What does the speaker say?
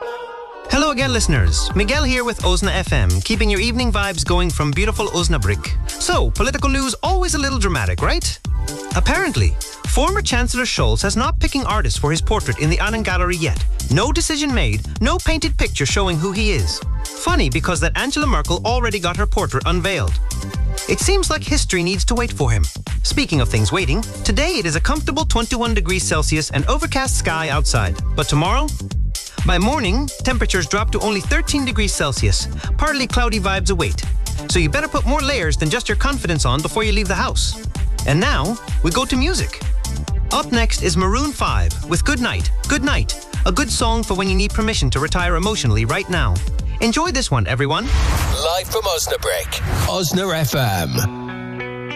Hello again, listeners. Miguel here with Osna FM, keeping your evening vibes going from beautiful Osnabrück. So, political news always a little dramatic, right? Apparently, former Chancellor Scholz has not picking artists for his portrait in the Annan Gallery yet. No decision made, no painted picture showing who he is. Funny, because that Angela Merkel already got her portrait unveiled. It seems like history needs to wait for him. Speaking of things waiting, today it is a comfortable 21 degrees Celsius and overcast sky outside. But tomorrow? By morning, temperatures drop to only 13 degrees Celsius. Partly cloudy vibes await. So you better put more layers than just your confidence on before you leave the house. And now, we go to music. Up next is Maroon 5 with Good Night, Good Night. A good song for when you need permission to retire emotionally right now. Enjoy this one, everyone. Live from Osnabrück, Osna FM.